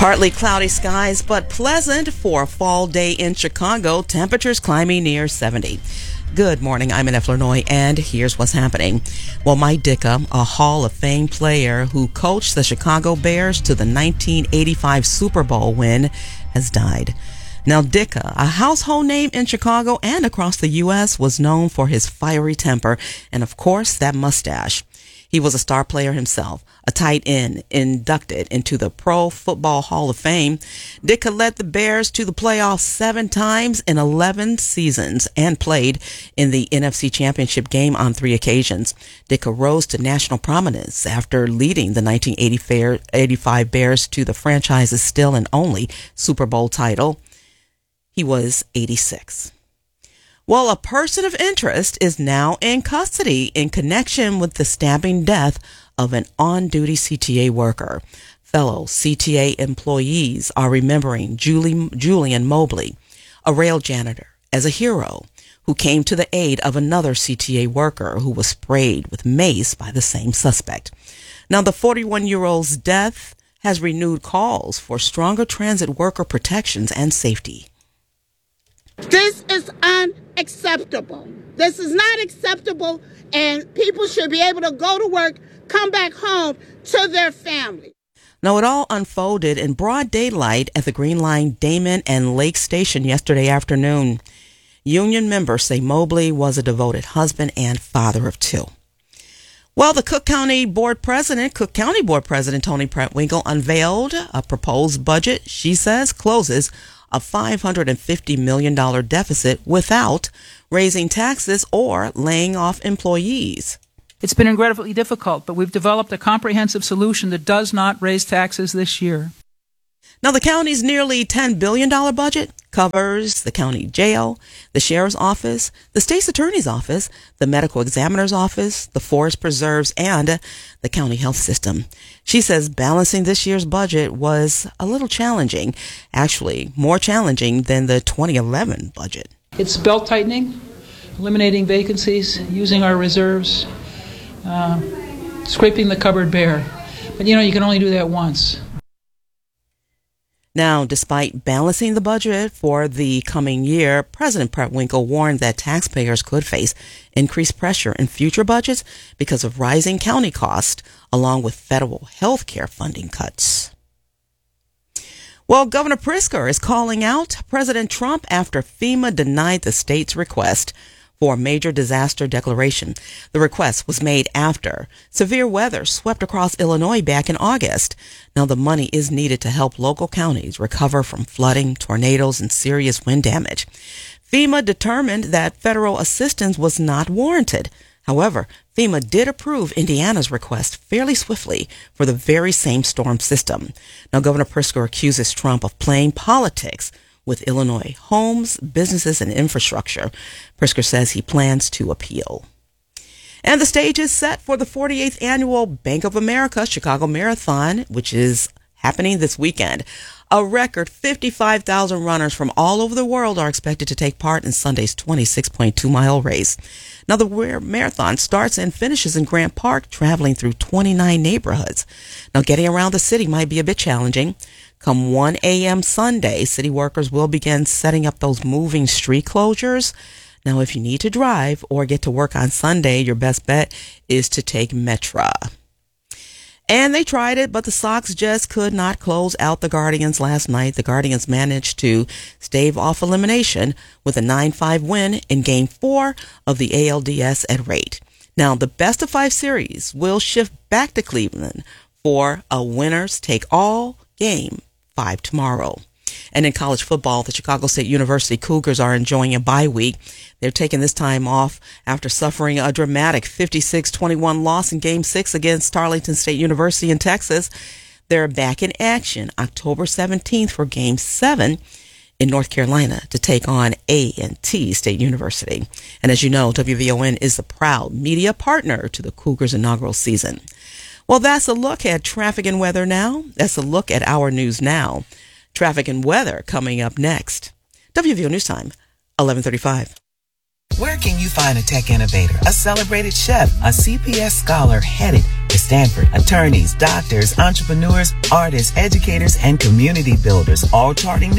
Partly cloudy skies, but pleasant for a fall day in Chicago. Temperatures climbing near 70. Good morning, I'm Annette Flournoy, and here's what's happening. Well, Mike Ditka, a Hall of Fame player who coached the Chicago Bears to the 1985 Super Bowl win, has died. Now, Ditka, a household name in Chicago and across the U.S., was known for his fiery temper and, of course, that mustache. He was a star player himself, a tight end inducted into the Pro Football Hall of Fame. Ditka led the Bears to the playoffs 7 times in 11 seasons and played in the NFC Championship game on 3 occasions. Ditka rose to national prominence after leading the 1985 Bears to the franchise's still and only Super Bowl title. He was 86. Well, a person of interest is now in custody in connection with the stabbing death of an on-duty CTA worker. Fellow CTA employees are remembering Julian Mobley, a rail janitor, as a hero who came to the aid of another CTA worker who was sprayed with mace by the same suspect. Now, the 41-year-old's death has renewed calls for stronger transit worker protections and safety. This is unacceptable. This is not acceptable, and people should be able to go to work, come back home to their family. Now, it all unfolded in broad daylight at the Green Line Damon and Lake Station yesterday afternoon. Union members say Mobley was a devoted husband and father of 2. Well, the Cook County Board President Toni Prettwinkle unveiled a proposed budget she says closes a $550 million deficit without raising taxes or laying off employees. It's been incredibly difficult, but we've developed a comprehensive solution that does not raise taxes this year. Now, the county's nearly $10 billion budget covers the county jail, the sheriff's office, the state's attorney's office, the medical examiner's office, the forest preserves, and the county health system. She says balancing this year's budget was a little challenging, actually more challenging than the 2011 budget. It's belt-tightening, eliminating vacancies, using our reserves, scraping the cupboard bare. But, you can only do that once. Now, despite balancing the budget for the coming year, President Prettwinkle warned that taxpayers could face increased pressure in future budgets because of rising county costs, along with federal health care funding cuts. Well, Governor Pritzker is calling out President Trump after FEMA denied the state's request for a major disaster declaration. The request was made after severe weather swept across Illinois back in August. Now, the money is needed to help local counties recover from flooding, tornadoes, and serious wind damage. FEMA determined that federal assistance was not warranted. However, FEMA did approve Indiana's request fairly swiftly for the very same storm system. Now, Governor Pritzker accuses Trump of playing politics with Illinois homes, businesses, and infrastructure. Pritzker says he plans to appeal. And the stage is set for the 48th annual Bank of America Chicago Marathon, which is happening this weekend. A record 55,000 runners from all over the world are expected to take part in Sunday's 26.2-mile race. Now, the marathon starts and finishes in Grant Park, traveling through 29 neighborhoods. Now, getting around the city might be a bit challenging. Come 1 a.m. Sunday, city workers will begin setting up those moving street closures. Now, if you need to drive or get to work on Sunday, your best bet is to take Metra. And they tried it, but the Sox just could not close out the Guardians last night. The Guardians managed to stave off elimination with a 9-5 win in Game 4 of the ALDS at Rate. Now, the best-of-5 series will shift back to Cleveland for a winners-take-all Game 5 tomorrow. And in college football, the Chicago State University Cougars are enjoying a bye week. They're taking this time off after suffering a dramatic 56-21 loss in Game 6 against Arlington State University in Texas. They're back in action October 17th for Game 7 in North Carolina to take on A&T State University. And as you know, WVON is the proud media partner to the Cougars' inaugural season. Well, that's a look at traffic and weather now. That's a look at our news now. Traffic and weather coming up next. WVO News Time, 11:35. Where can you find a tech innovator, a celebrated chef, a CPS scholar headed to Stanford, attorneys, doctors, entrepreneurs, artists, educators, and community builders, all charting new